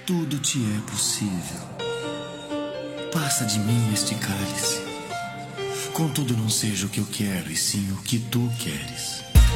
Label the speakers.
Speaker 1: tudo te é possível. Passa de mim este cálice. Contudo, não seja o que eu quero, e sim o que tu queres.